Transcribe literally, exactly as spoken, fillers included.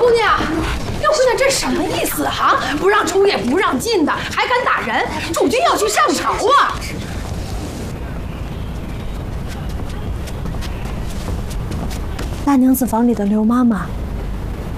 姑娘，六姑娘，这什么意思啊？不让出也不让进的，还敢打人？主君要去上朝啊！ 大娘子房里的刘妈妈